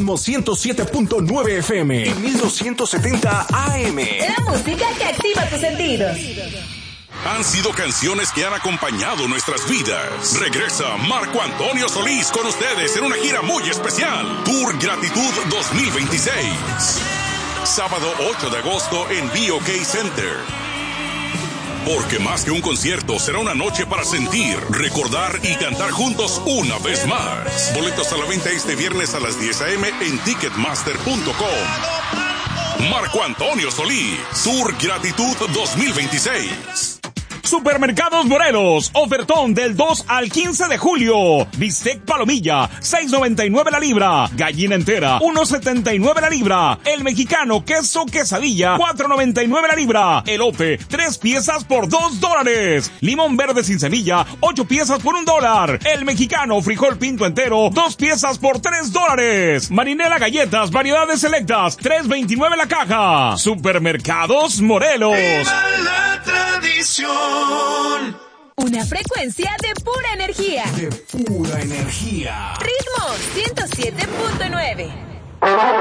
Ritmo 107.9 FM y 1270 AM. La música que activa tus sentidos. Han sido canciones que han acompañado nuestras vidas. Regresa Marco Antonio Solís con ustedes en una gira muy especial. Tour Gratitud 2026. Sábado 8 de agosto en BOK Center. Porque más que un concierto, será una noche para sentir, recordar y cantar juntos una vez más. Boletos a la venta este viernes a las 10 a.m. en Ticketmaster.com. Marco Antonio Solís, Tour Gratitud 2026. Supermercados Morelos, ofertón del 2 al 15 de julio. Bistec palomilla, $6.99 la libra. Gallina entera, $1.79 la libra. El mexicano queso quesadilla, $4.99 la libra. Elote, 3 piezas por $2. Limón verde sin semilla, 8 piezas por $1. El mexicano frijol pinto entero, 2 piezas por $3. Marinela galletas, variedades selectas, $3.29 la caja. Supermercados Morelos. ¡Viva la tradición! Una frecuencia de pura energía. De pura energía. Ritmo 107.9.